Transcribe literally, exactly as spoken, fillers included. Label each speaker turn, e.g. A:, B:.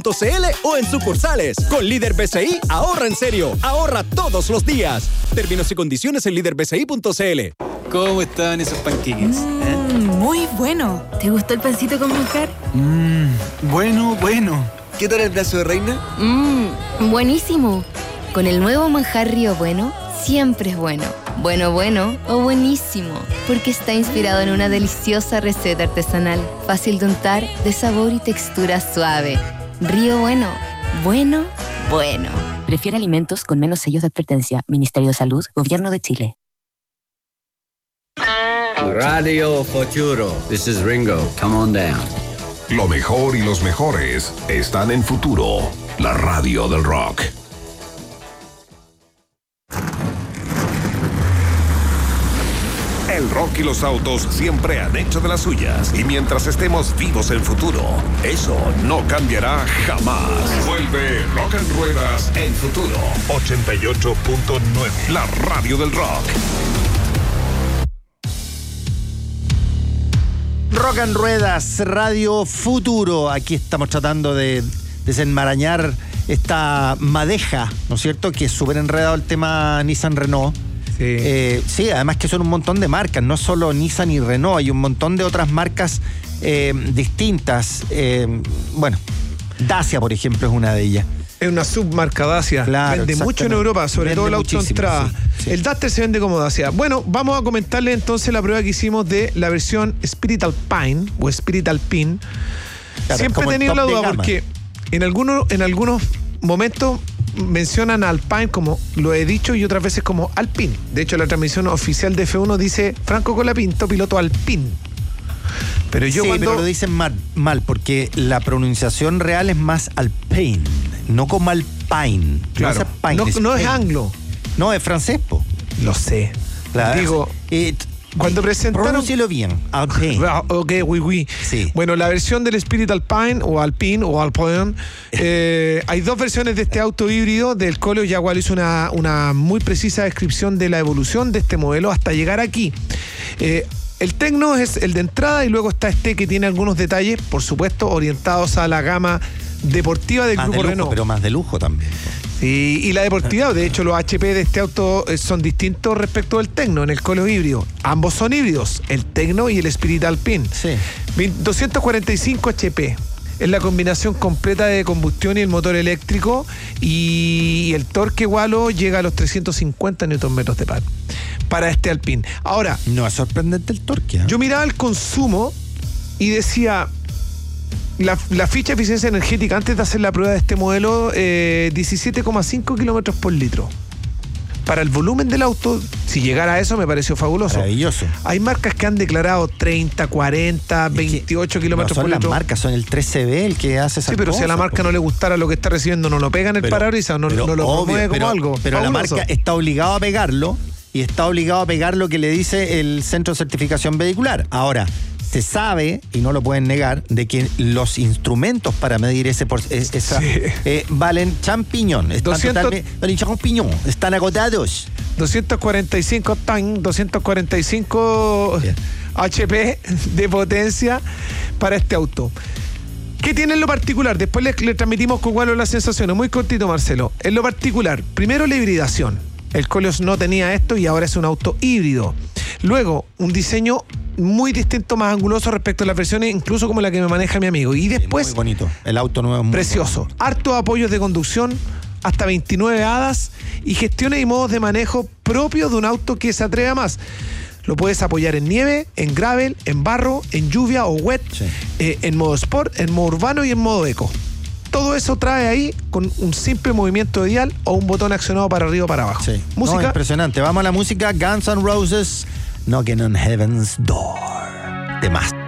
A: .cl o en sucursales. Con Líder B C I, ahorra en serio. Ahorra todos los días. Términos y condiciones en líder b c i punto c l.
B: ¿Cómo están esos panqueques?
C: Mm,
B: ¿Eh?
C: Muy bueno. ¿Te gustó el pancito con manjar?
B: Mmm, bueno, bueno.
D: ¿Qué tal el brazo de reina?
C: Mmm, buenísimo. Con el nuevo manjar Río Bueno, siempre es bueno. Bueno, bueno o buenísimo. Porque está inspirado en una deliciosa receta artesanal. Fácil de untar, de sabor y textura suave. Río Bueno. Bueno, bueno.
E: Prefiere alimentos con menos sellos de advertencia. Ministerio de Salud, Gobierno de Chile.
F: Radio Futuro. This is Ringo. Come on down.
G: Lo mejor y los mejores están en Futuro, la radio del rock. El rock y los autos siempre han hecho de las suyas. Y mientras estemos vivos en Futuro, eso no cambiará jamás. Vuelve Rock and Ruedas en Futuro. ochenta y ocho punto nueve. La radio del rock.
H: Rock and Ruedas, Radio Futuro. Aquí estamos tratando de desenmarañar esta madeja, ¿no es cierto? Que es súper enredado el tema Nissan-Renault. Sí. Eh, sí, además que son un montón de marcas, no solo Nissan y Renault, hay un montón de otras marcas eh, distintas. Eh, bueno, Dacia, por ejemplo, es una de ellas.
I: Es una submarca Dacia. Claro, vende mucho en Europa, sobre vende todo el auto entrada. Sí, sí. El Duster se vende como Dacia. Bueno, vamos a comentarle entonces la prueba que hicimos de la versión Spirit Alpine o Spirit Alpine. Claro, siempre he tenido la duda porque en algunos, en algunos momentos mencionan a Alpine como, lo he dicho, y otras veces como Alpine. De hecho, la transmisión oficial de F uno dice Franco Colapinto, piloto Alpine. Pero yo
H: sí,
I: cuando...
H: pero lo dicen mal, mal, porque la pronunciación real es más Alpine, no como Alpine.
I: Claro, no es, Alpine, no, es, no es anglo.
H: No, es francés, po.
I: Lo sé. Claro. Digo... Eh, Cuando presentaron...
H: Pronúncialo bien, Alpine.
I: Ok, oui, oui.
H: Sí.
I: Bueno, la versión del Spirit Alpine, o Alpine, o Alpine, eh, hay dos versiones de este auto híbrido. Del Coleo Jaguar hizo una, una muy precisa descripción de la evolución de este modelo hasta llegar aquí. Eh, el Tecno es el de entrada y luego está este que tiene algunos detalles, por supuesto, orientados a la gama deportiva del
H: más
I: grupo
H: de lujo,
I: Renault.
H: Pero más de lujo también.
I: Sí, y la deportividad, de hecho los H P de este auto son distintos respecto del Tecno en el Coleo híbrido. Ambos son híbridos, el Tecno y el Spirit Alpine.
H: Sí.
I: doscientos cuarenta y cinco H P. Es la combinación completa de combustión y el motor eléctrico, y el torque Walo llega a los trescientos cincuenta newton metros de par para este Alpine. Ahora,
H: no es sorprendente el torque, ¿eh?
I: Yo miraba el consumo y decía... La, la ficha de eficiencia energética antes de hacer la prueba de este modelo, eh, diecisiete coma cinco kilómetros por litro. Para el volumen del auto, si llegara a eso, me pareció fabuloso.
H: Maravilloso.
I: Hay marcas que han declarado treinta, cuarenta, veintiocho kilómetros
H: no
I: por litro.
H: Son las marcas, son el tres C B el que hace esa.
I: Sí, pero cosa, si a la marca porque... no le gustara lo que está recibiendo, no lo pega en el pero, parabrisas, no, no lo obvio, promueve como
H: pero,
I: algo.
H: Pero
I: fabuloso.
H: La marca está obligada a pegarlo y está obligado a pegar lo que le dice el Centro de Certificación Vehicular. Ahora, se sabe, y no lo pueden negar, de que los instrumentos para medir ese por, esa, sí. eh, valen champiñón. Están
I: doscientos,
H: totalmente, champiñón, están agotados.
I: doscientos cuarenta y cinco tan, doscientos cuarenta y cinco Bien. H P de potencia para este auto. ¿Qué tiene en lo particular? Después le, le transmitimos con cuál las sensaciones. Muy cortito, Marcelo. En lo particular, primero la hibridación. El Koleos no tenía esto y ahora es un auto híbrido. Luego, un diseño muy distinto, más anguloso respecto a las versiones, incluso como la que me maneja mi amigo. Y después...
H: Muy bonito. El auto nuevo es muy
I: precioso.
H: bonito.
I: Hartos apoyos de conducción, hasta veintinueve hadas, y gestiones y modos de manejo propios de un auto que se atreve a más. Lo puedes apoyar en nieve, en gravel, en barro, en lluvia o wet, sí. eh, en modo sport, en modo urbano y en modo eco. Todo eso trae ahí con un simple movimiento de dial o un botón accionado para arriba o para abajo.
H: Sí.
I: Música.
H: No, impresionante. Vamos a la música. Guns N' Roses, Knocking on Heaven's Door. De más.